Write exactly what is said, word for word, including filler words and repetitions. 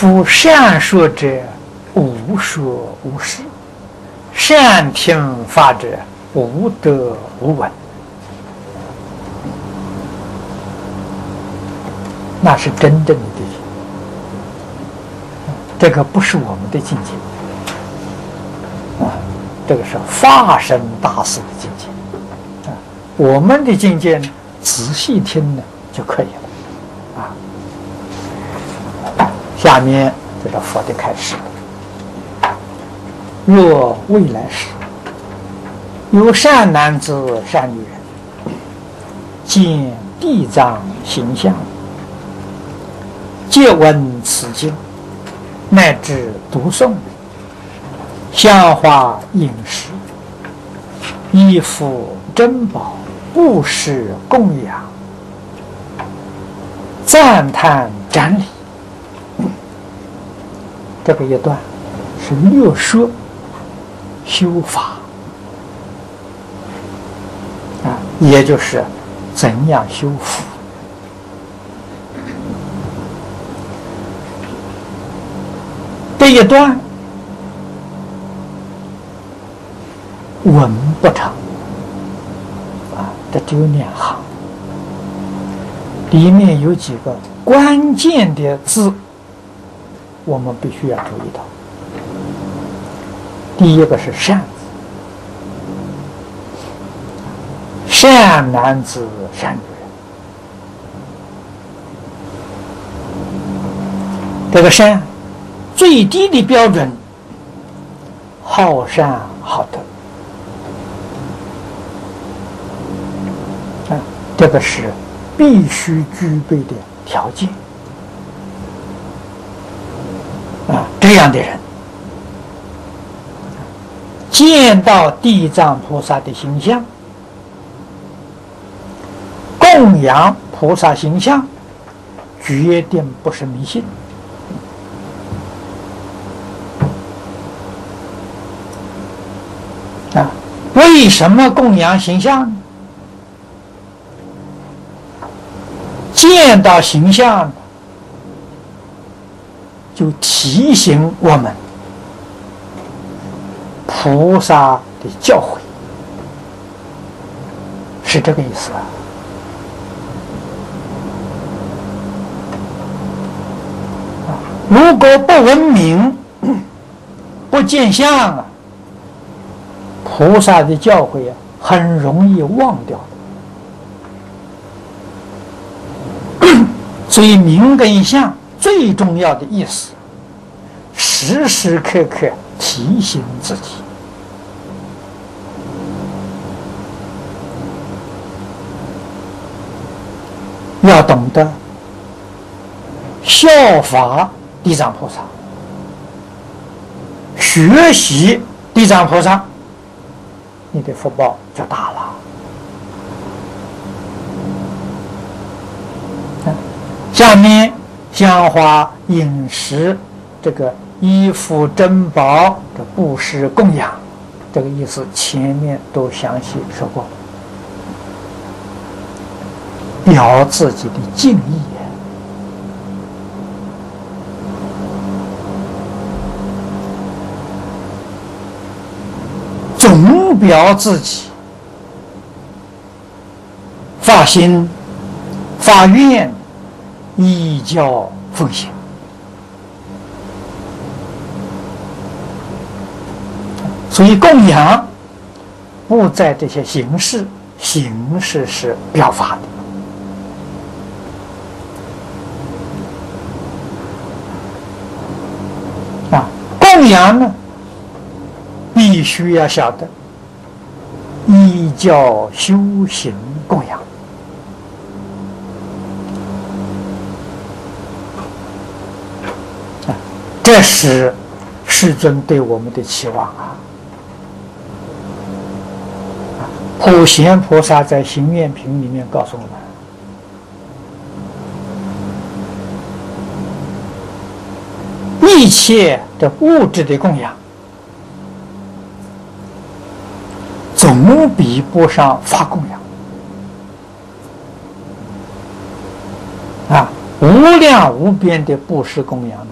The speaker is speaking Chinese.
夫善说者，无说无失；善听法者，无得无闻。那是真正的境界，这个不是我们的境界啊，这个是法身大士的境界啊。我们的境界呢，仔细听呢就可以了啊。下面这个佛的开示：若未来时，有善男子、善女人，见地藏形象，借闻此经，乃至读诵，香花饮食，衣服珍宝，布施供养，赞叹瞻礼。这个一段是略说修法啊，也就是怎样修福。这一段文不长啊，这只有两行，里面有几个关键的字，我们必须要注意到。第一个是善字，善男子、善女人。这个善最低的标准，好善好德啊，这个是必须具备的条件啊。这样的人见到地藏菩萨的形象，供养菩萨形象，决定不是迷信。啊，为什么供养形象呢？见到形象，就提醒我们菩萨的教诲，是这个意思啊。如果不闻名，不见相啊，菩萨的教诲啊，很容易忘掉的。所以名跟相最重要的意思，时时刻刻提醒自己，要懂得效法地藏菩萨，学习地藏菩萨，你的福报就大了。下面香花饮食，这个衣服珍宝，这布施供养，这个意思前面都详细说过，表自己的敬意，总表自己发心发愿，依教奉行。所以供养不在这些形式，形式是表法的啊。供养呢，必须要晓得依教修行供养啊，这是世尊对我们的期望啊。普贤菩萨在行愿品里面告诉我们，一切的物质的供养总比不上法供养啊！无量无边的布施供养呢，